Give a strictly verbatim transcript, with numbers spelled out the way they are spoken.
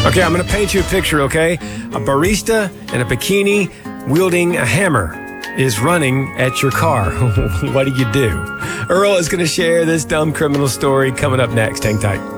Okay, I'm going to paint you a picture, okay? A barista in a bikini wielding a hammer is running at your car. What do you do? Earl is going to share this dumb criminal story coming up next. Hang tight.